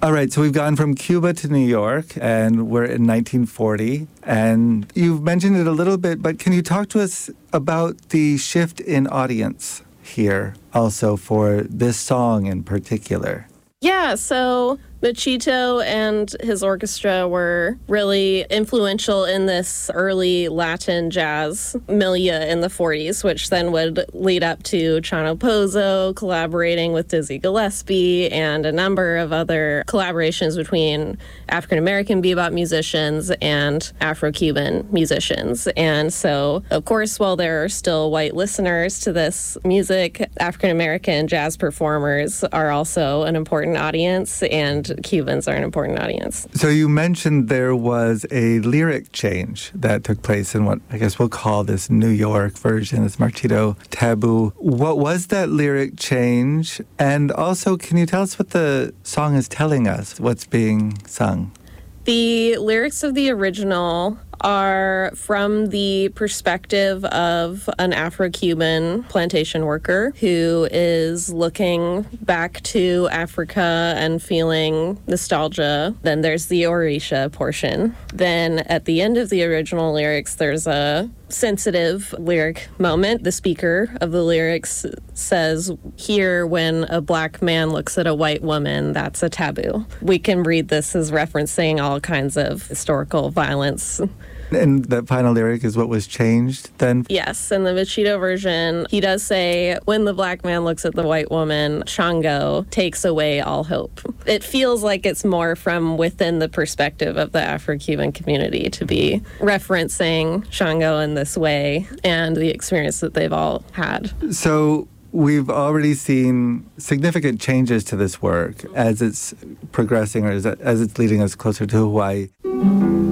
All right, so we've gone from Cuba to New York, and we're in 1940. And you've mentioned it a little bit, but can you talk to us about the shift in audience here also for this song in particular? Yeah, so Machito and his orchestra were really influential in this early Latin jazz milieu in the 40s, which then would lead up to Chano Pozo collaborating with Dizzy Gillespie and a number of other collaborations between African-American bebop musicians and Afro-Cuban musicians. And so, of course, while there are still white listeners to this music, African-American jazz performers are also an important audience, and Cubans are an important audience. So you mentioned there was a lyric change that took place in what I guess we'll call this New York version, this Marchito Taboo. What was that lyric change? And also, can you tell us what the song is telling us, what's being sung? The lyrics of the original are from the perspective of an Afro-Cuban plantation worker who is looking back to Africa and feeling nostalgia. Then there's the Orisha portion. Then at the end of the original lyrics, there's a sensitive lyric moment. The speaker of the lyrics says, "Here, when a black man looks at a white woman, that's a taboo." We can read this as referencing all kinds of historical violence. And that final lyric is what was changed then? Yes, in the Machito version, he does say, "When the black man looks at the white woman, Shango takes away all hope." It feels like it's more from within the perspective of the Afro-Cuban community to be referencing Shango in this way and the experience that they've all had. So we've already seen significant changes to this work as it's progressing or as it's leading us closer to Hawaii.